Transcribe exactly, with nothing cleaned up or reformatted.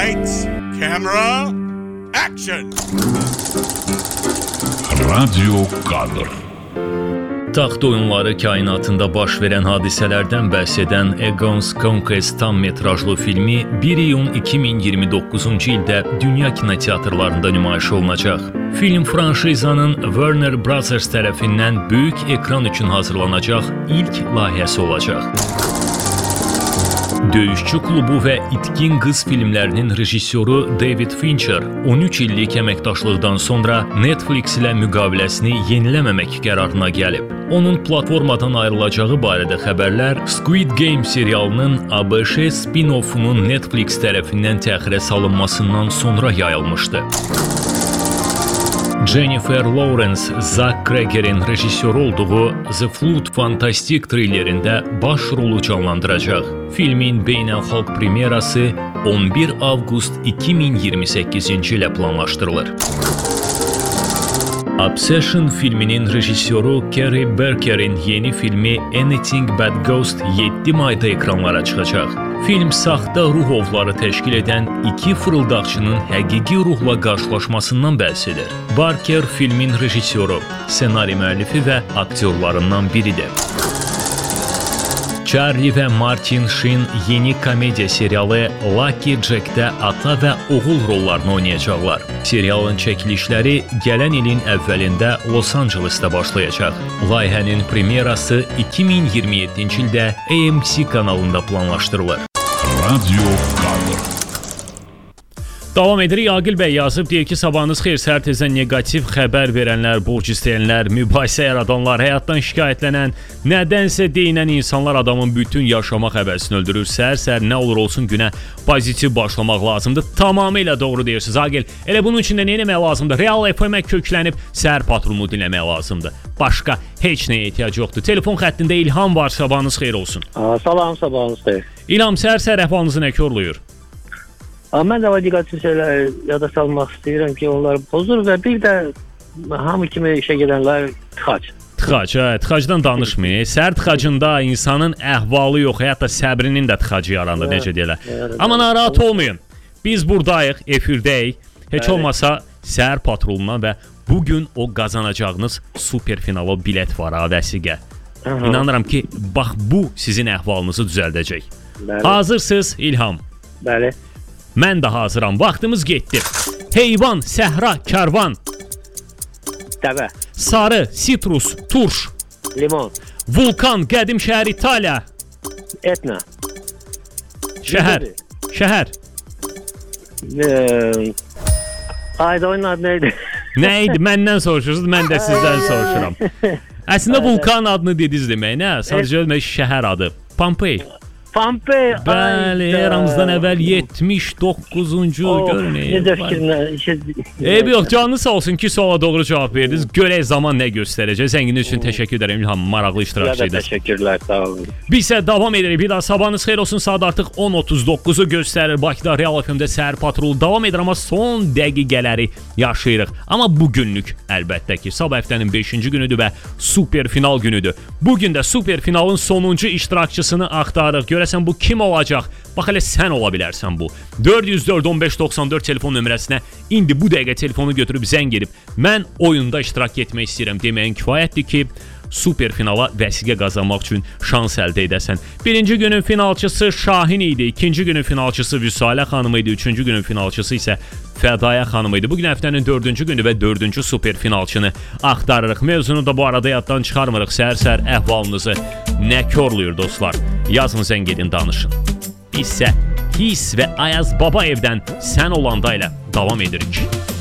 Lights, camera, action. Radyo Kadr. Taxt oyunları kainatında baş verən hadisələrdən bəhs edən Egon's Conquest tam metrajlı filmi bir iyun iki min iyirmi doqquzuncu ildə dünya kinoteatrlarında nümayiş olunacaq. Film franşizanın Warner Brothers tərəfindən böyük ekran üçün hazırlanacaq ilk layihəsi olacaq. Döyüşçü klubu və İtkin qız filmlərinin rejissoru David Fincher on üç illik əməkdaşlıqdan sonra Netflix ilə müqaviləsini yeniləməmək qərarına gəlib. Onun platformadan ayrılacağı barədə xəbərlər Squid Game serialının A B Ş spin-offunun Netflix tərəfindən təxirə salınmasından sonra yayılmışdı. Jennifer Lawrence, Zach Cregger'in rejissoru olduğu The Flood fantastik thrillerində baş rolu canlandıracaq. Filmin beynəlxalq premyerası on bir avqust iki min iyirmi səkkizinci ilə planlaşdırılır. Obsession filminin rejissoru Carey Barker'in yeni filmi Anything But Ghost yeddi mayda ekranlara çıxacaq. Film saxta ruh ovları təşkil edən iki fırıldaqçının həqiqi ruhla qarşılaşmasından bəhs edir. Barker filmin rejissoru, ssenari müəllifi və aktyorlarından biridir. Charlie və Martin Sheen yeni komediya serialı Lucky Jack'də ata və oğul rollarını oynayacaqlar. Serialın çəkilişləri gələn ilin əvvəlində Los Angeles'da başlayacaq. Layihənin premyerası iki min iyirmi yeddinci ildə A M C kanalında planlaşdırılır. Radyo Kadr. Davam edirik. Aqil bəy yazıb, deyir ki, sabahınız xeyir, səhər tezdən negativ xəbər verənlər, borc istəyənlər, mübahisə yaradanlar, həyatdan şikayətlənən, nədənsə deyinən insanlar adamın bütün yaşamaq həvəsini öldürür. Səhər-səhər nə olur olsun günə pozitiv başlamaq lazımdır. Tamamilə doğru deyirsiniz, Aqil. Elə bunun üçün də nə etmək lazımdır? Real F M-ə köklənib səhər patronu dinləmək lazımdır. Başqa heç nəyə ehtiyac yoxdur. Telefon xəttində İlham var, sabahınız xeyir olsun. Aa, salam, sabahınız xeyir. İlham, səhər-səhər əhvalınızı nə korluyur? Mən də diqqətli şeylər yada salmaq istəyirəm ki, onlar pozur və bir də hamı kimi işə gedənlər tıxac. Tıxac, hə, tıxacdan danışmayın. Səhər tıxacında insanın əhvalı yox, hətta səbrinin də tıxacı yarandı, evet, necə deyirlər. Evet, amma narahat evet. olmayın. Biz buradayıq, efirdəyik. Heç evet. olmasa səhər patrolundan və bugün o qazanacağınız super finala bilet var, ha, vəsiqə. Aha. İnanıram ki, bax bu sizin əhvalınızı düzəldəcək. Bəli. Hazırsınız İlham? Bəli. Mən də hazıram. Vaxtımız getdi. Heyvan, səhra, karvan. Dəvə. Sarı, sitrus, turş. Limon. Vulkan, qədim şəhər İtaliya. Etna. Şəhər. Şəhər. Eee Ayda oyunun adı neydi? Neydi? Məndən soruşursunuz, mən də sizdən soruşuram. Əslində vulkan adını dediniz demək, nə? Sadəcə demək şəhər adı. Pompei. Pompei. Bəli, eramızdan əvvəl yetmiş doqquzuncu görün. Necə fikirlə? Eyb yox, canlı sağ olsun ki, suala doğru cavab verdiniz. Görək zaman nə göstərəcək. Zənginiz üçün təşəkkür edirəm İlham, maraqlı iştirakçı idiniz. Təşəkkürlər, sağ olun. Biz isə davam edirik. Bir daha sabahınız xeyir olsun. Saat artıq on otuz doqquzu göstərir. Bakıda Real F M-də səhər patrolu davam edir, amma son dəqiqələri yaşayırıq. Amma bu günlük əlbəttə ki, sabah həftənin beşinci günüdür və super final günüdür. Bugün də super finalın sonuncu iştirakçısını axtarırıq. Görəsən bu kim olacaq? Bax elə sən ola bilərsən bu. dörd yüz dörd on beş doxsan dörd telefon nömrəsinə indi bu dəqiqə telefonu götürüb zəng edib mən oyunda iştirak etmək istəyirəm deməyin kifayətdir ki, super finala vəsiqə qazanmaq üçün şans əldə edəsən. Birinci günün finalçısı Şahin idi, ikinci günün finalçısı Vüsalə xanım idi, üçüncü günün finalçısı isə Fədaya xanım idi. Bugün həftənin dördüncü günü və dördüncü super finalçını axtarırıq. Mövzunu da bu arada yaddan çıxarmırıq. Səhər-səhər əhvalınızı nə korluyur dostlar? Yazın, zəng edin, danışın. Bizsə His və Ayaz Babayevdən Sən olanda ilə davam edirik.